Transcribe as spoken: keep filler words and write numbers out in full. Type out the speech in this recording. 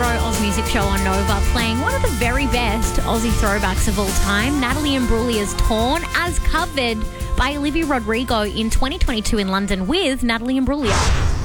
Oz Music Show on Nova, playing one of the very best Aussie throwbacks of all time, Natalie Imbruglia's Torn, as covered by Olivia Rodrigo in twenty twenty-two in London with Natalie Imbruglia.